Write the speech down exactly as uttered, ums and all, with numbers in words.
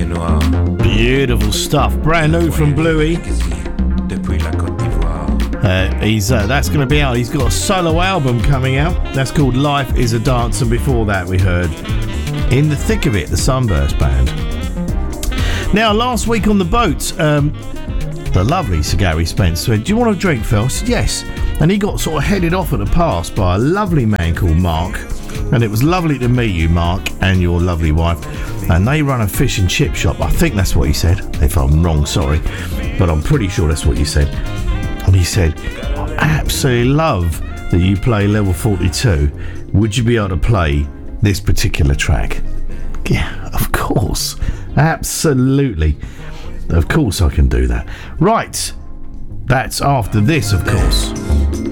Beautiful stuff. Brand new from Bluey. Uh, he's uh, that's going to be out. He's got a solo album coming out. That's called Life Is a Dance. And before that, we heard In the Thick of It, the Sunburst Band. Now, last week on the boat, um, the lovely Sir Gary Spence said, "Do you want a drink, Phil?" I said, "Yes." And he got sort of headed off at the pass by a lovely man called Mark. And it was lovely to meet you, Mark, and your lovely wife. And they run a fish and chip shop. I think that's what he said. If I'm wrong, sorry. But I'm pretty sure that's what you said. And he said, "I absolutely love that you play Level forty-two. Would you be able to play this particular track?" Yeah, of course. Absolutely. Of course I can do that. Right. That's after this, of course.